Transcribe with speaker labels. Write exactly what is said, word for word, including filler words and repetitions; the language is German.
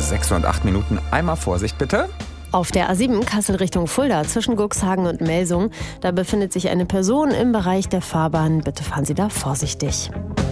Speaker 1: sechs Uhr und acht Minuten. Einmal Vorsicht bitte.
Speaker 2: Auf der A sieben Kassel Richtung Fulda zwischen Cuxhagen und Melsung, da befindet sich eine Person im Bereich der Fahrbahn. Bitte fahren Sie da vorsichtig.